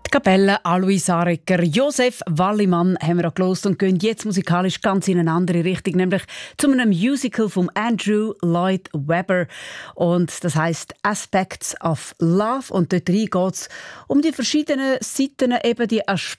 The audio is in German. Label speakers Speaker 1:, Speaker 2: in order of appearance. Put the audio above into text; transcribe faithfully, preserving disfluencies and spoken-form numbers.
Speaker 1: Die Kapelle Alois Arecker, Josef Wallimann haben wir auch gehört und gehen jetzt musikalisch ganz in eine andere Richtung, nämlich zu einem Musical von Andrew Lloyd Webber. Und das heisst Aspects of Love. Und dort rein geht es um die verschiedenen Seiten, eben die Aspekte